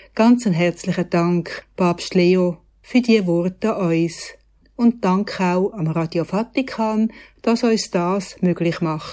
Ganz einen herzlichen Dank, Papst Leo, für die Worte an uns. Und Dank auch am Radio Vatikan, dass uns das möglich macht.